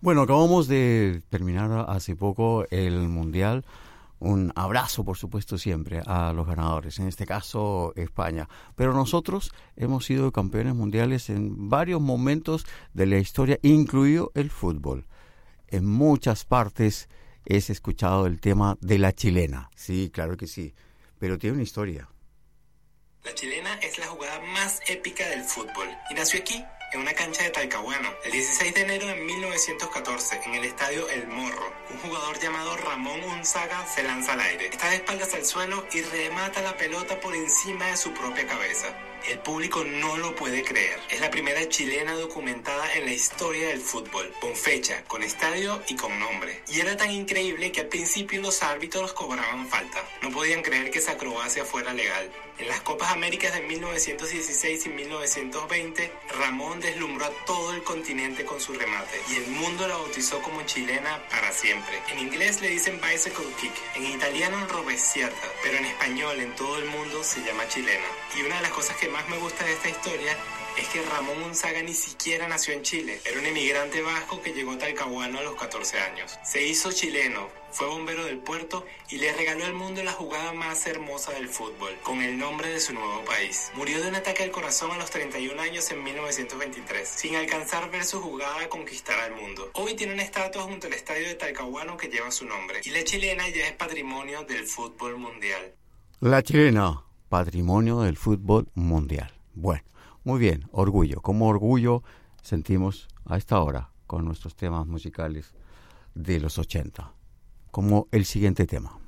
Bueno, acabamos de terminar hace poco el Mundial. Un abrazo, por supuesto, siempre a los ganadores, en este caso España. Pero nosotros hemos sido campeones mundiales en varios momentos de la historia, incluido el fútbol. En muchas partes he escuchado el tema de la chilena. Sí, claro que sí, pero tiene una historia. La chilena es la jugada más épica del fútbol y nació aquí, en una cancha de Talcahuano, el 16 de enero de 1914, en el estadio El Morro. Un jugador llamado Ramón Unzaga se lanza al aire, está de espaldas al suelo y remata la pelota por encima de su propia cabeza. El público no lo puede creer. Es la primera chilena documentada en la historia del fútbol, con fecha, con estadio y con nombre. Y era tan increíble que al principio los árbitros cobraban falta. No podían creer que esa acrobacia fuera legal. En las Copas Américas de 1916 y 1920, Ramón deslumbró a todo el continente con su remate y el mundo la bautizó como chilena para siempre. En inglés le dicen bicycle kick, en italiano rovesciata, pero en español en todo el mundo se llama chilena. Y una de las cosas que más me gusta de esta historia es que Ramón Unzaga ni siquiera nació en Chile. Era un emigrante vasco que llegó a Talcahuano a los 14 años. Se hizo chileno, fue bombero del puerto y le regaló al mundo la jugada más hermosa del fútbol, con el nombre de su nuevo país. Murió de un ataque al corazón a los 31 años en 1923, sin alcanzar ver su jugada conquistar al mundo. Hoy tiene una estatua junto al estadio de Talcahuano que lleva su nombre. Y la chilena ya es patrimonio del fútbol mundial. La chilena, patrimonio del fútbol mundial. Bueno, muy bien, orgullo. Como orgullo sentimos a esta hora con nuestros temas musicales de los 80, como el siguiente tema.